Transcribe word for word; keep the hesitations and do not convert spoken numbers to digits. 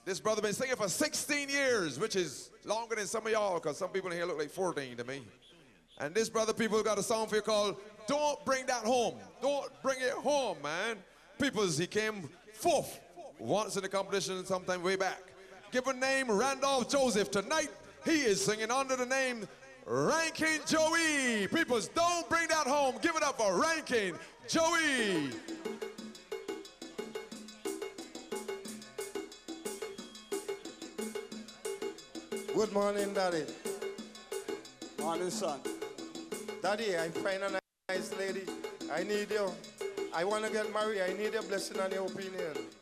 This brother been singing for sixteen years, which is longer than some of y'all, because some people in here look like fourteen to me. And this brother, people got a song for you called Don't Bring That Home. Don't bring it home, man. Peoples, he came fourth once in the competition sometime way back. Given name Randolph Joseph. Tonight, he is singing under the name Ranking Joey. Peoples, don't bring that home. Give it up for Ranking Joey. Good morning, Daddy. Morning, son. Daddy, I find a nice lady. I need you. I want to get married. I need your blessing and your opinion.